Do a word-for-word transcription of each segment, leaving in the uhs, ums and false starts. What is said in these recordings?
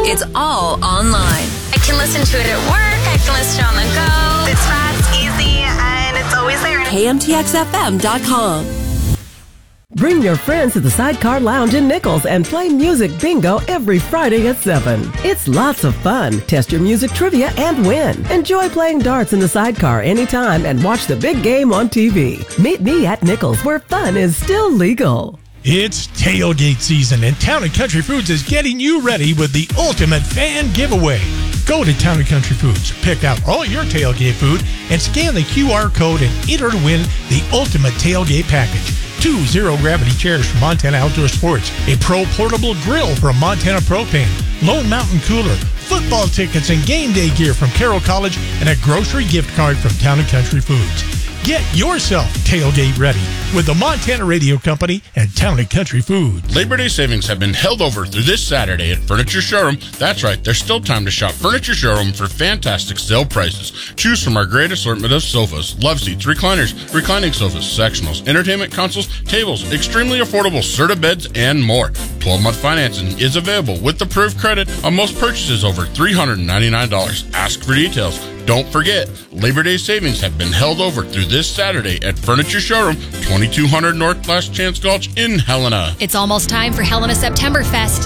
It's all online. I can listen to it at work. I can listen to it on the go. It's fast, easy, and it's always there. K M T X F M dot com. Bring your friends to the Sidecar Lounge in Nichols and play Music Bingo every Friday at seven. It's lots of fun. Test your music trivia and win. Enjoy playing darts in the sidecar anytime and watch the big game on T V. Meet me at Nichols, where fun is still legal. It's tailgate season, and Town and Country Foods is getting you ready with the ultimate fan giveaway. Go to Town and Country Foods, pick out all your tailgate food, and scan the Q R code and enter to win the ultimate tailgate package. Two zero-gravity chairs from Montana Outdoor Sports, a Pro Portable Grill from Montana Propane, Lone Mountain Cooler, football tickets and game day gear from Carroll College, and a grocery gift card from Town and Country Foods. Get yourself tailgate ready with the Montana Radio Company and Town and Country Foods. Labor Day savings have been held over through this Saturday at Furniture Showroom. That's right, there's still time to shop Furniture Showroom for fantastic sale prices. Choose from our great assortment of sofas, love seats, recliners, reclining sofas, sectionals, entertainment consoles, tables, extremely affordable Serta beds, and more. twelve-month financing is available with approved credit on most purchases over three hundred ninety-nine dollars. Ask for details. Don't forget, Labor Day savings have been held over through this Saturday at Furniture Showroom, twenty-two hundred North Last Chance Gulch in Helena. It's almost time for Helena September Fest.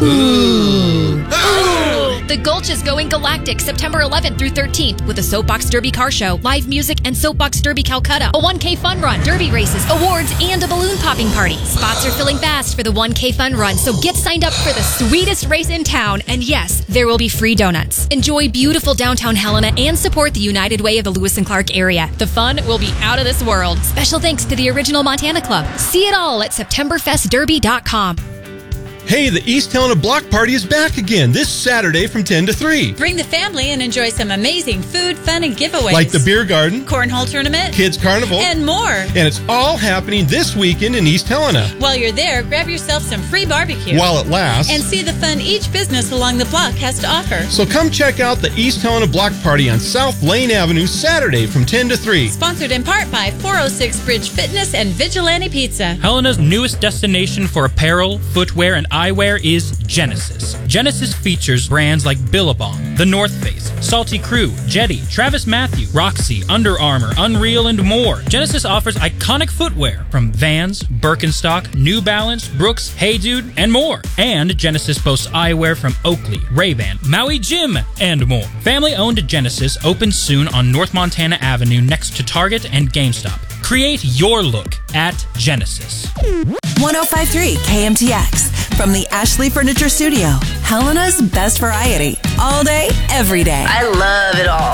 Ooh. Ooh. The Gulch is going galactic September eleventh through thirteenth with a Soapbox Derby car show, live music, and Soapbox Derby Calcutta, a one K fun run, derby races, awards, and a balloon popping party. Spots are filling fast for the one K fun run, so get signed up for the sweetest race in town. And yes, there will be free donuts. Enjoy beautiful downtown Helena and support the United Way of the Lewis and Clark area. The fun will be out of this world. Special thanks to the Original Montana Club. See it all at September Fest Derby dot com. Hey, the East Helena Block Party is back again this Saturday from ten to three. Bring the family and enjoy some amazing food, fun, and giveaways. Like the beer garden, cornhole tournament, kids carnival, and more. And it's all happening this weekend in East Helena. While you're there, grab yourself some free barbecue. While it lasts. And see the fun each business along the block has to offer. So come check out the East Helena Block Party on South Lane Avenue Saturday from ten to three. Sponsored in part by four oh six Bridge Fitness and Vigilante Pizza. Helena's newest destination for apparel, footwear, and eyewear is Genesis. Genesis features brands like Billabong, The North Face, Salty Crew, Jetty, Travis Mathew, Roxy, Under Armour, Unreal, and more. Genesis offers iconic footwear from Vans, Birkenstock, New Balance, Brooks, Hey Dude, and more. And Genesis boasts eyewear from Oakley, Ray-Ban, Maui Jim, and more. Family-owned Genesis opens soon on North Montana Avenue next to Target and GameStop. Create your look at Genesis. one oh five point three K M T X from the Ashley Furniture Studio. Helena's best variety. All day, every day. I love it all.